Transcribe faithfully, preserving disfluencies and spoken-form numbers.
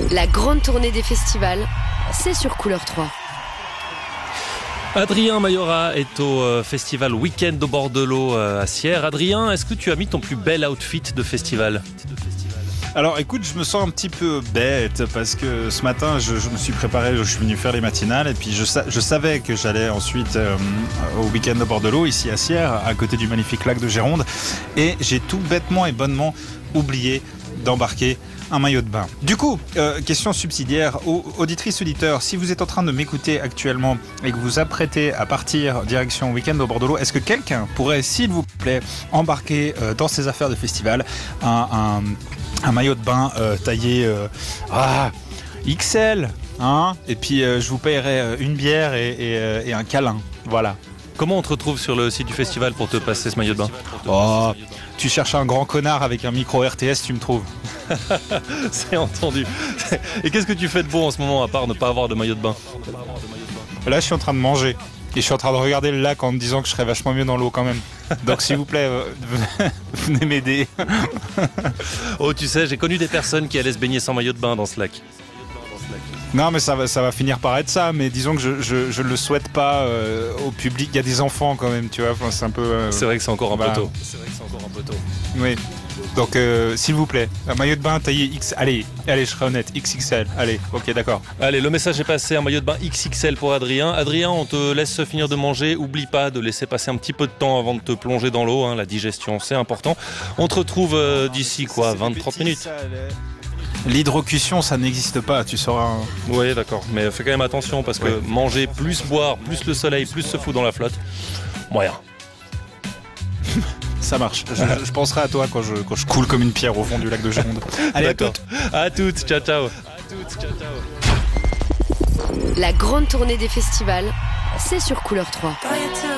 La grande tournée des festivals, c'est sur Couleur trois. Adrien Mayora est au euh, festival Week-end au bord de l'eau euh, à Sierre. Adrien, est-ce que tu as mis ton plus bel outfit de festival ? Alors écoute, je me sens un petit peu bête parce que ce matin je, je me suis préparé, je suis venu faire les matinales et puis je, je savais que j'allais ensuite euh, au week-end au bord de l'eau ici à Sierre, à côté du magnifique lac de Gironde, et j'ai tout bêtement et bonnement oublié d'embarquer un maillot de bain. Du coup, euh, question subsidiaire, auditrices, auditeurs, si vous êtes en train de m'écouter actuellement et que vous vous apprêtez à partir direction week-end au bord de l'eau, est-ce que quelqu'un pourrait, s'il vous plaît, embarquer euh, dans ses affaires de festival un, un, un maillot de bain euh, taillé euh, ah, X L, hein, et puis euh, je vous payerai une bière et, et, euh, et un câlin, voilà. Comment on te retrouve sur le site du festival pour te passer ce maillot de bain ? Oh, tu cherches un grand connard avec un micro R T S, tu me trouves. C'est entendu. Et qu'est-ce que tu fais de beau en ce moment à part ne pas avoir de maillot de bain ? Là, je suis en train de manger et je suis en train de regarder le lac en me disant que je serais vachement mieux dans l'eau quand même. Donc s'il vous plaît, euh, venez m'aider. Oh, tu sais, j'ai connu des personnes qui allaient se baigner sans maillot de bain dans ce lac. Non, mais ça va, ça va finir par être ça. Mais disons que je, je, je le souhaite pas euh, au public. Il y a des enfants quand même, tu vois. Enfin, c'est un peu. Euh, c'est vrai que c'est encore un voilà. peu tôt. C'est vrai que c'est encore un peu tôt. Oui. Donc, euh, s'il vous plaît, un maillot de bain taillé X. Allez, allez, je serai honnête, X X L. Allez, ok, d'accord. Allez, le message est passé. Un maillot de bain X X L pour Adrien. Adrien, on te laisse finir de manger. Oublie pas de laisser passer un petit peu de temps avant de te plonger dans l'eau. Hein. La digestion, c'est important. On te retrouve euh, d'ici quoi, vingt à trente minutes. L'hydrocution, ça n'existe pas, tu sauras. Hein. Oui, d'accord, mais fais quand même attention parce que ouais. Manger, plus boire, plus le soleil, plus se fout dans la flotte, moyen. Ça marche. Je, je penserai à toi quand je, quand je coule comme une pierre au fond du lac de Gironde. Allez, d'accord. À toutes. À toutes, ciao, ciao. À toutes, ciao, ciao. La grande tournée des festivals, c'est sur Couleur trois.